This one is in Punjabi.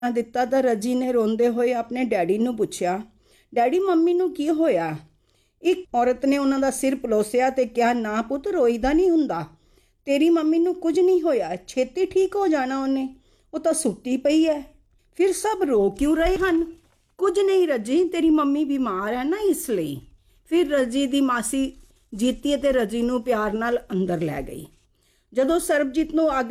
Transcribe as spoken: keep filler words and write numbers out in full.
ਦਿੱਤਾ ਤਾਂ ਰਜੀ ਨੇ ਰੋਂਦੇ ਹੋਏ ਆਪਣੇ ਡੈਡੀ ਨੂੰ ਪੁੱਛਿਆ, ਡੈਡੀ ਮੰਮੀ ਨੂੰ ਕੀ ਹੋਇਆ? ਇੱਕ ਔਰਤ ਨੇ ਉਹਨਾਂ ਦਾ ਸਿਰ ਪਲੋਸਿਆ ਤੇ ਕਿਹਾ, ਨਾ ਪੁੱਤ, ਰੋਈਦਾ ਨਹੀਂ ਹੁੰਦਾ। ਤੇਰੀ ਮੰਮੀ ਨੂੰ ਕੁਝ ਨਹੀਂ ਹੋਇਆ, ਛੇਤੀ ਠੀਕ ਹੋ ਜਾਣਾ ਉਹਨੇ, ਉਹ ਤਾਂ ਸੁੱਤੀ ਪਈ ਹੈ। ਫਿਰ ਸਭ ਰੋ ਕਿਉਂ ਰਹੇ ਹਨ? ਕੁਝ ਨਹੀਂ ਰਜੀ, ਤੇਰੀ ਮੰਮੀ ਬਿਮਾਰ ਹੈ ਨਾ, ਇਸ ਲਈ। ਫਿਰ ਰਜੀ ਦੀ ਮਾਸੀ ਜੀਤੀ ਅਤੇ ਰਜੀ ਨੂੰ ਪਿਆਰ ਨਾਲ ਅੰਦਰ ਲੈ ਗਈ। ਜਦੋਂ ਸਰਬਜੀਤ ਨੂੰ ਅੱਗ